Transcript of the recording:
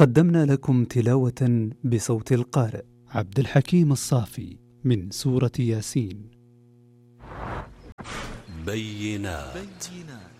قدمنا لكم تلاوة بصوت القارئ عبد الحكيم الصافي من سورة ياسين. بينات